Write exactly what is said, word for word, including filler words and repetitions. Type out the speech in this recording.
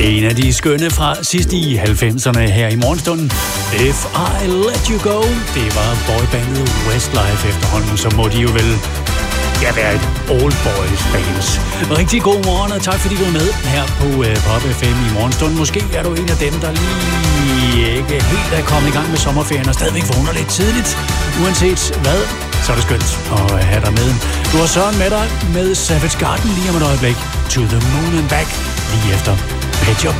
En af de skønne fra sidst i halvfemserne her i morgenstunden. If I Let You Go. Det var boybandet Westlife efterhånden, så må de jo vel ja, være et old boys bands. Rigtig god morgen, og tak fordi du er med her på uh, Pop F M i morgenstunden. Måske er du en af dem, der lige ikke helt er kommet i gang med sommerferien og stadigvæk vågner lidt tidligt. Uanset hvad, så er det skønt at have dig med. Du har Søren med dig med Savage Garden lige om et øjeblik. To the Moon and Back lige efter Pet Shop